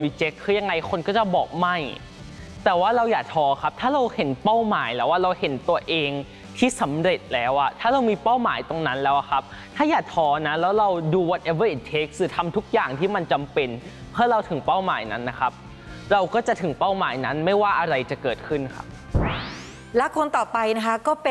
reject คือยังไงคนก็จะบอกไม่แต่ว่าเราอย่าท้อครับถ้าเราเห็นเป้าหมายแล้วว่าเราเห็นตัวเองที่สำเร็จแล้วอะถ้าเรามีเป้าหมายตรงนั้นแล้วครับถ้าอย่าท้อนะแล้วเราดู whatever it takes คือทำทุกอย่างที่มันจำเป็นเพื่อเราถึงเป้าหมายนั้นนะครับเราก็จะถึงเป้าหมายนั้นไม่ว่าอะไรจะเกิดขึ้นครับและคนต่อไปนะคะก็เป็น